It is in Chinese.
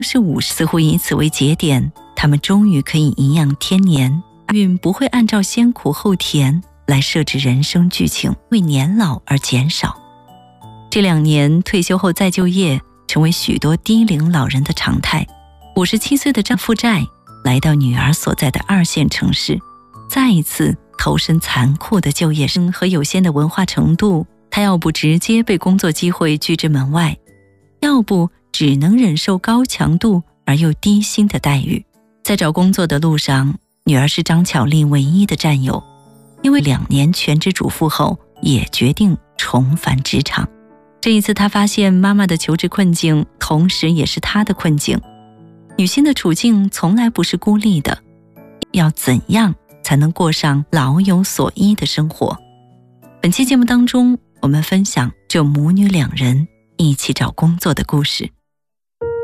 是50，似乎以此为节点，他们终于可以颐养天年，运不会按照先苦后甜来设置人生剧情，为年老而减少。这2年退休后再就业，成为许多低龄老人的常态。57岁的张负债，来到女儿所在的2线城市，再一次投身残酷的就业生和有限的文化程度，他要不直接被工作机会拒之门外，要不只能忍受高强度而又低薪的待遇。在找工作的路上，女儿是张巧丽唯一的战友，因为2年全职主妇后，也决定重返职场。这一次她发现妈妈的求职困境，同时也是她的困境。女性的处境从来不是孤立的，要怎样才能过上老有所依的生活？本期节目当中，我们分享这母女2人一起找工作的故事。